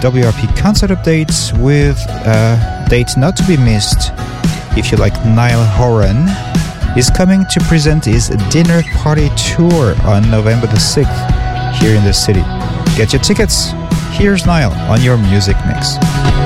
WRP concert updates with a date not to be missed. If you like, Niall Horan is coming to present his dinner party tour on November the 6th here in the city. Get your tickets. Here's Niall on your music mix.